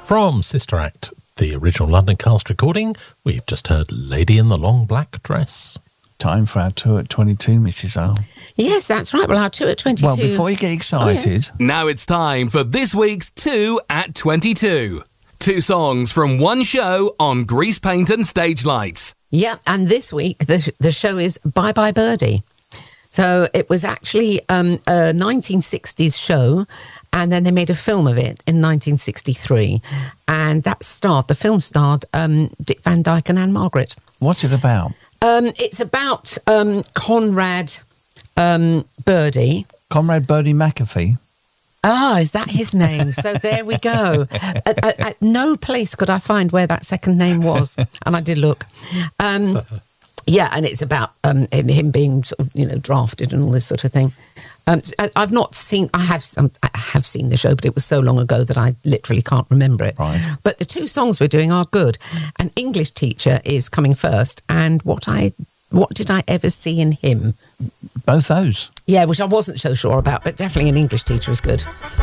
From Sister Act, the original London cast recording, we've just heard Lady in the Long Black Dress. Time for our 2 at 22, Mrs. Earle. Yes, that's right. Well, our 2 at 22. Well, before you get excited... Now it's time for this week's 2 at 22. 2 songs from one show on Grease Paint and Stage Lights. Yeah, and this week the show is Bye Bye Birdie. So it was actually a 1960s show, and then they made a film of it in 1963. And the film starred Dick Van Dyke and Anne Margaret. What's it about? It's about Conrad Birdie. Conrad Birdie McAfee? Ah, is that his name? So there we go. At no place could I find where that second name was, and I did look. Yeah, and it's about him being sort of, drafted and all this sort of thing. I've not seen. I have seen the show, but it was so long ago that I literally can't remember it. Right. But the 2 songs we're doing are good. An English teacher is coming first, and what did I ever see in him? Both those. Yeah, which I wasn't so sure about, but definitely an English teacher is good.